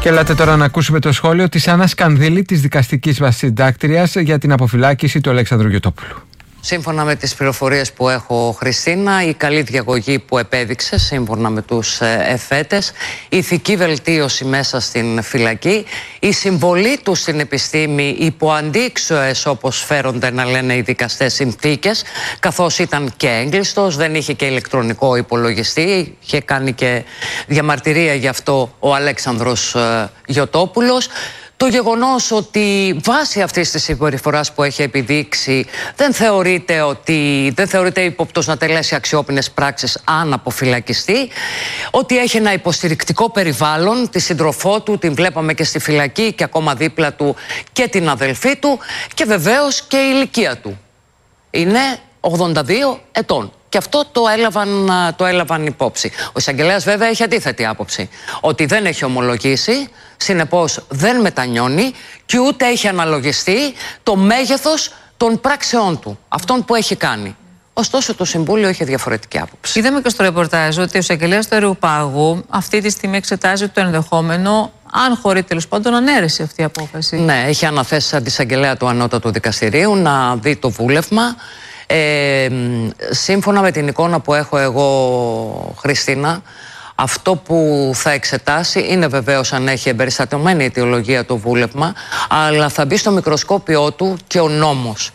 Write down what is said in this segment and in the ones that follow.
Και ελάτε τώρα να ακούσουμε το σχόλιο της Άννας Κανδύλη, της δικαστικής μας συντάκτριας, για την αποφυλάκηση του Αλέξανδρου Γιωτόπουλου. Σύμφωνα με τις πληροφορίες που έχω, Χριστίνα, η καλή διαγωγή που επέδειξε σύμφωνα με τους εφέτες, η ηθική βελτίωση μέσα στην φυλακή, η συμβολή του στην επιστήμη υπό αντίξωες, όπως φέρονται να λένε οι δικαστές, συνθήκες, καθώς ήταν και έγκλειστος, δεν είχε και ηλεκτρονικό υπολογιστή, είχε κάνει και διαμαρτυρία γι' αυτό ο Αλέξανδρος Γιωτόπουλος. Το γεγονός ότι βάσει αυτής της συμπεριφοράς που έχει επιδείξει δεν θεωρείται ύποπτος να τελέσει αξιόπινες πράξεις αν αποφυλακιστεί, ότι έχει ένα υποστηρικτικό περιβάλλον, τη σύντροφό του, την βλέπαμε και στη φυλακή και ακόμα δίπλα του και την αδελφή του, και βεβαίως και η ηλικία του. Είναι 82 ετών. Και αυτό το έλαβαν υπόψη. Ο εισαγγελέας βέβαια έχει αντίθετη άποψη. Ότι δεν έχει ομολογήσει, συνεπώς δεν μετανιώνει και ούτε έχει αναλογιστεί το μέγεθος των πράξεών του, αυτών που έχει κάνει. Ωστόσο το Συμβούλιο είχε διαφορετική άποψη. Είδαμε και στο ρεπορτάζ ότι ο εισαγγελέας του Αερουπάγου αυτή τη στιγμή εξετάζει το ενδεχόμενο, αν χωρεί τέλος πάντων, ανέρεση αυτή η απόφαση. Ναι, έχει αναθέσει σαν εισαγγελέα του Ανώτατου Δικαστηρίου να δει το βούλευμα. Σύμφωνα με την εικόνα που έχω εγώ, Χριστίνα, αυτό που θα εξετάσει είναι βεβαίως αν έχει εμπεριστατωμένη αιτιολογία το βούλευμα, αλλά θα μπει στο μικροσκόπιό του και ο νόμος.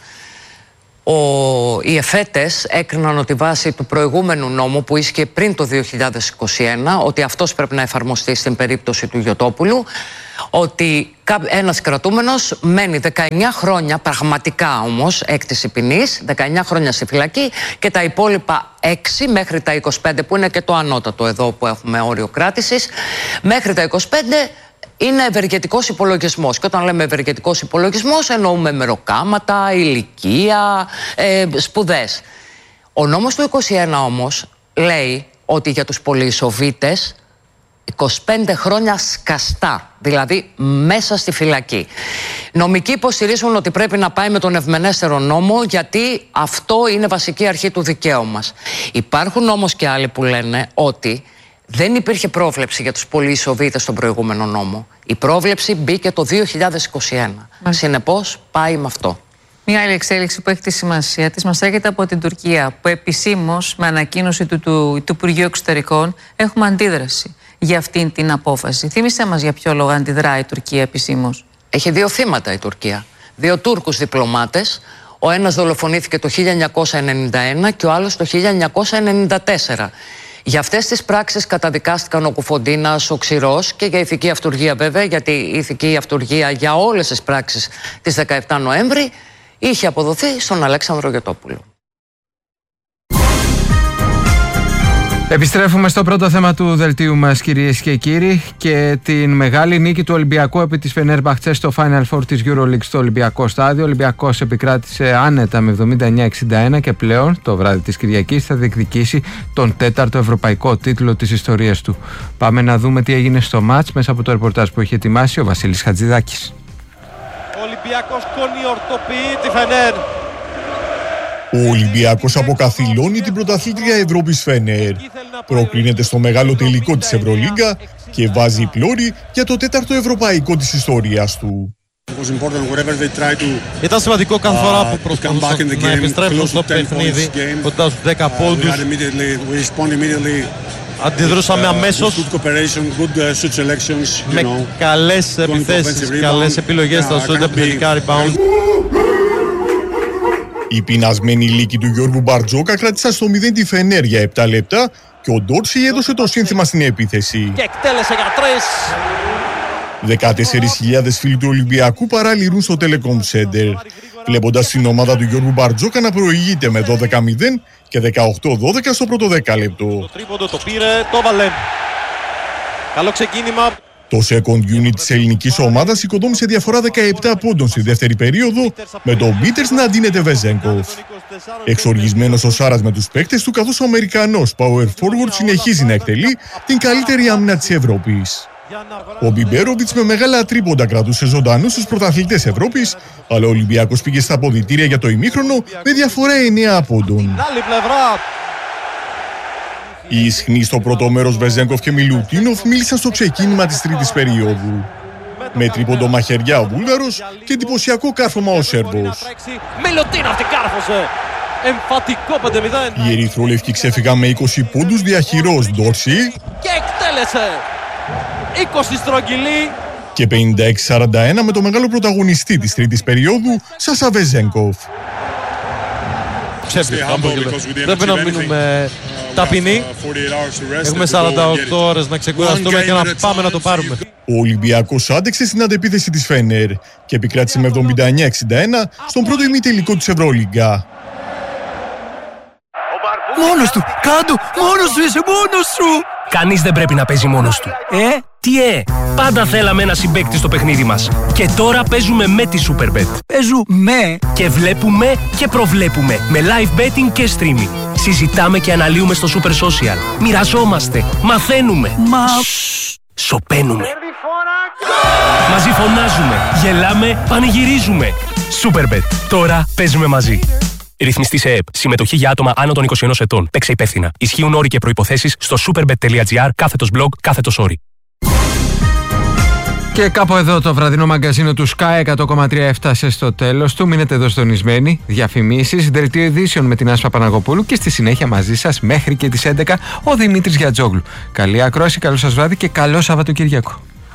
Οι εφέτες έκριναν ότι βάσει του προηγούμενου νόμου που ίσχυε πριν το 2021, ότι αυτός πρέπει να εφαρμοστεί στην περίπτωση του Γιωτόπουλου, ότι ένας κρατούμενος μένει 19 χρόνια, πραγματικά όμως, έκτηση ποινής, 19 χρόνια στη φυλακή, και τα υπόλοιπα 6 μέχρι τα 25, που είναι και το ανώτατο εδώ που έχουμε όριο κράτησης, μέχρι τα 25 είναι ευεργετικός υπολογισμός. Και όταν λέμε ευεργετικός υπολογισμός εννοούμε μεροκάματα, ηλικία, σπουδές. Ο νόμος του 21 όμως λέει ότι για τους πολυεισοβήτες 25 χρόνια σκαστά, δηλαδή μέσα στη φυλακή. Νομικοί υποστηρίζουν ότι πρέπει να πάει με τον ευμενέστερο νόμο, γιατί αυτό είναι βασική αρχή του δικαίου μας. Υπάρχουν όμως και άλλοι που λένε ότι δεν υπήρχε πρόβλεψη για τους πολυεισοβήτες στον προηγούμενο νόμο. Η πρόβλεψη μπήκε το 2021. Συνεπώς πάει με αυτό. Μια άλλη εξέλιξη που έχει τη σημασία της μας έρχεται από την Τουρκία, που επισήμως με ανακοίνωση του Υπουργείου Εξωτερικών έχουμε αντίδραση για αυτήν την απόφαση. Θύμισε μας για ποιο λόγο αντιδρά η Τουρκία επισήμως. Έχει 2 θύματα η Τουρκία. 2 Τούρκους διπλωμάτες. Ο ένας δολοφονήθηκε το 1991 και ο άλλος το 1994. Για αυτές τις πράξεις καταδικάστηκαν ο Κουφοντίνας, ο Ξηρός, και για ηθική αυτουργία βέβαια, γιατί η ηθική αυτουργία για όλες τις πράξεις της 17 Νοέμβρη είχε αποδοθεί στον Αλέξανδρο Γιωτόπουλο. Επιστρέφουμε στο πρώτο θέμα του δελτίου μας, κυρίες και κύριοι, και την μεγάλη νίκη του Ολυμπιακού επί της Φενέρμπαχτσε στο Final Four της EuroLeague στο Ολυμπιακό Στάδιο. Ο Ολυμπιακός επικράτησε άνετα με 79-61 και πλέον το βράδυ της Κυριακής θα διεκδικήσει τον 4ο ευρωπαϊκό τίτλο της ιστορίας του. Πάμε να δούμε τι έγινε στο μάτς μέσα από το ρεπορτάζ που έχει ετοιμάσει ο Βασίλης Χατζηδάκης. Ο Ολυμπιακός κονιορτοποιεί τη Φενέρ. Ο Ολυμπιακός αποκαθιλώνει την πρωταθλήτρια Ευρώπης Φενέρ. Προκρίνεται στο μεγάλο τελικό της Ευρωλίγκα και βάζει πλώρη για το 4ο ευρωπαϊκό της ιστορίας του. Ήταν σημαντικό κάθε φορά που προσπαθούσαν να επιστρέψουν στο παιχνίδι κοντά στους 10 πόντους. Αντιδρούσαμε αμέσως με καλές επιθέσεις, καλές επιλογές στα σούτ, επιθετικά rebound. Η πεινασμένη λύκη του Γιώργου Μπαρτζόκα κράτησαν στο 0 τη Φενέρ για 7 λεπτά και ο Ντόρση έδωσε το σύνθημα στην επίθεση. Και εκτέλεσε για 3. 14.000 φίλοι του Ολυμπιακού παραλυρούν στο Telecom Center, βλέποντας την ομάδα του Γιώργου Μπαρτζόκα να προηγείται με 12-0 και 18-12 στο πρώτο δεκάλεπτο. Το τρίποντο το πήρε, το βάλε. Καλό ξεκίνημα. Το second unit της ελληνικής ομάδας οικοδόμησε διαφορά 17 πόντων στη δεύτερη περίοδο, με τον Μπίτερς να αντίνεται Βεζέγκοφ. Εξοργισμένος ο Σάρας με τους παίκτες του, καθώς ο Αμερικανός power forward συνεχίζει να εκτελεί την καλύτερη άμυνα της Ευρώπης. Ο Μπιμπέροβιτς με μεγάλα τρίποντα κρατούσε ζωντανούς στους πρωταθλητές Ευρώπης, αλλά ο Ολυμπιακός πήγε στα αποδυτήρια για το ημίχρονο με διαφορά 9 πόντων. Οι ισχνοί στο πρώτο μέρος Βεζένκοφ και Μιλουτίνοφ μίλησαν στο ξεκίνημα της τρίτης περίοδου. Με τρίποντο μαχαιριά ο Βούλγαρος και εντυπωσιακό κάρφωμα ο Σέρβος. Οι ερυθρόλευκοι ξέφυγαν με 20 πόντους διαχειρός Ντόρση και 56-41 με το μεγάλο πρωταγωνιστή της τρίτης περίοδου, Σάσα Βεζένκοφ. Πρέπει να μείνουμε ταπεινοί. Έχουμε 48 ώρες να ξεκουραστούμε και να πάμε να το πάρουμε. Ο Ολυμπιακός άντεξε στην αντεπίθεση της Φένερ και επικράτησε με 79-61 στον πρώτο ημιτελικό της Ευρωλίγκα. Μόνος του! Κάντο! Μόνος σου είσαι! Μόνος σου! Κανείς δεν πρέπει να παίζει μόνος του. Τι πάντα θέλαμε ένα συμπαίκτη στο παιχνίδι μας. Και τώρα παίζουμε με τη Superbet. Παίζουμε και βλέπουμε και προβλέπουμε με live betting και streaming. Συζητάμε και αναλύουμε στο Super Social. Μοιραζόμαστε, μαθαίνουμε. Σωπαίνουμε. Μαζί φωνάζουμε, γελάμε, πανηγυρίζουμε. Superbet. Τώρα παίζουμε μαζί. Ρυθμιστή σε ΕΕΠ. Συμμετοχή για άτομα άνω των 21 ετών. Παίξε υπεύθυνα. Ισχύουν όροι και προϋποθέσεις στο superbet.gr/blog/όροι. Και κάπου εδώ το βραδινό μαγκαζίνο του Sky 100,3 έφτασε στο τέλος του. Μείνετε εδώ συντονισμένοι. Διαφημίσεις, δελτίο ειδήσεων με την Άσπα Παναγοπούλου και στη συνέχεια μαζί σας μέχρι και τις 11 ο Δημήτρης Γιατζόγλου. Καλή ακρόαση, καλό σας βράδυ και καλό Σαββατοκύριακο.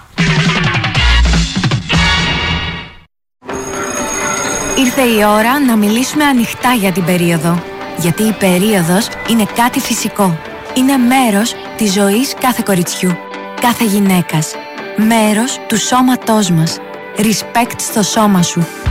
Ήρθε η ώρα να μιλήσουμε ανοιχτά για την περίοδο. Γιατί η περίοδος είναι κάτι φυσικό. Είναι μέρος της ζωής κάθε κοριτσιού, κάθε γυναίκας. Μέρος του σώματός μας. Respect στο σώμα σου.